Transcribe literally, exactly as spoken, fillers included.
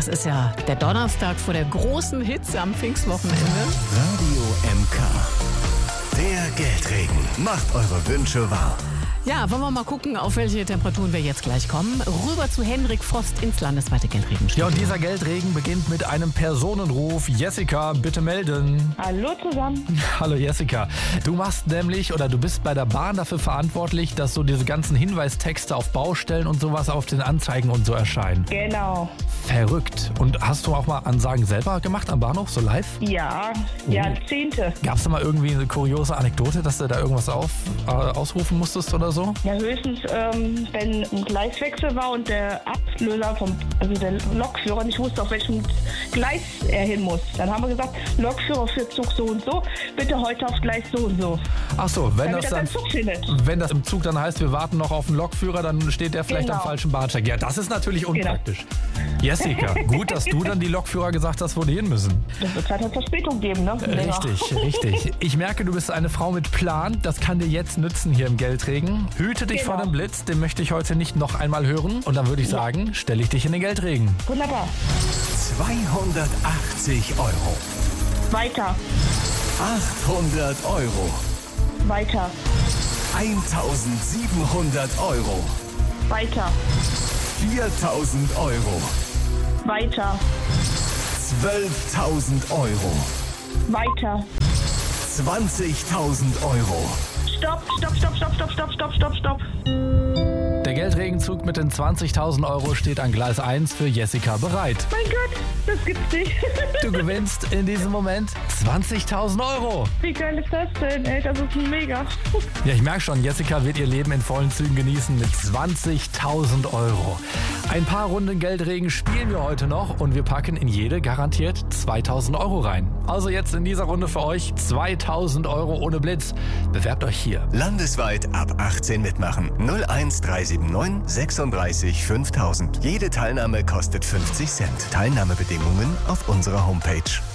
Das ist ja der Donnerstag vor der großen Hitze am Pfingstwochenende. Radio M K. Der Geldregen macht eure Wünsche wahr. Ja, wollen wir mal gucken, auf welche Temperaturen wir jetzt gleich kommen. Rüber zu Henrik Frost ins landesweite Geldregenstudio. Ja, und dieser Geldregen beginnt mit einem Personenruf. Jessica, bitte melden. Hallo zusammen. Hallo Jessica. Du machst nämlich, oder du bist bei der Bahn dafür verantwortlich, dass so diese ganzen Hinweistexte auf Baustellen und sowas auf den Anzeigen und so erscheinen. Genau. Verrückt. Und hast du auch mal Ansagen selber gemacht am Bahnhof, so live? Ja, Oh. Jahrzehnte. Gab es da mal irgendwie eine kuriose Anekdote, dass du da irgendwas auf, äh, ausrufen musstest oder so? Ja, höchstens, ähm, wenn ein Gleiswechsel war und der Ablöser vom, also der Lokführer nicht wusste, auf welchem Gleis er hin muss. Dann haben wir gesagt, Lokführer für Zug so und so, bitte heute auf Gleis so und so. Ach so, wenn Damit das er dann, seinen Zug findet. wenn das im Zug dann heißt, wir warten noch auf den Lokführer, dann steht der vielleicht Genau. am falschen Bahnsteig. Ja, das ist natürlich unpraktisch. Jessica, gut, dass du dann die Lokführer gesagt hast, wo die hin müssen. Das wird halt eine Verspätung geben, ne? Länger. Richtig, richtig. Ich merke, du bist eine Frau mit Plan. Das kann dir jetzt nützen hier im Geldregen. Hüte dich Genau. vor dem Blitz, den möchte ich heute nicht noch einmal hören. Und dann würde ich sagen, stelle ich dich in den Geldregen. Wunderbar. zweihundertachtzig Euro. Weiter, achthundert Euro. weiter, eintausendsiebenhundert Euro. weiter, viertausend Euro. weiter, zwölftausend Euro. weiter. zwanzigtausend Euro. Stopp, stopp, stopp, stopp, stopp, stopp, stopp, stopp, stopp. Der Geldregenzug mit den zwanzigtausend Euro steht an Gleis eins für Jessica bereit. Mein Gott, das gibt's nicht. Du gewinnst in diesem Moment zwanzigtausend Euro. Wie geil ist das denn, ey? Das ist mega. Ja, ich merke schon, Jessica wird ihr Leben in vollen Zügen genießen mit zwanzigtausend Euro. Ein paar Runden Geldregen spielen wir heute noch und wir packen in jede garantiert zweitausend Euro rein. Also jetzt in dieser Runde für euch zweitausend Euro ohne Blitz. Bewerbt euch hier. Landesweit ab achtzehn mitmachen. null eins drei sieben neun sechsunddreißig fünftausend. Jede Teilnahme kostet fünfzig Cent. Teilnahmebedingungen auf unserer Homepage.